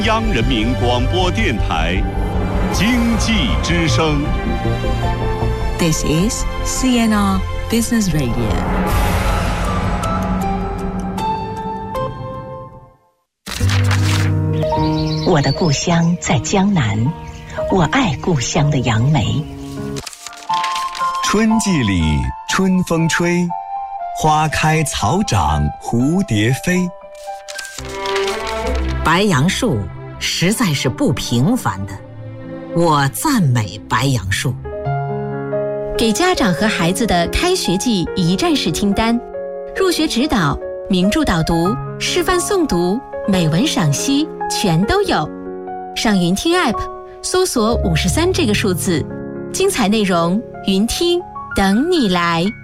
央人民广播电台经济之声。 This is CNR Business Radio。 我的故乡在江南，我爱故乡的杨梅。 春季里春风吹，花开草长蝴蝶飞。 白杨树实在是不平凡的，我赞美白杨树。 给家长和孩子的开学季一站式清单，入学指导、名著导读、示范诵读、美文赏析全都有。上云听 App 搜索53这个数字，精彩内容云听等你来。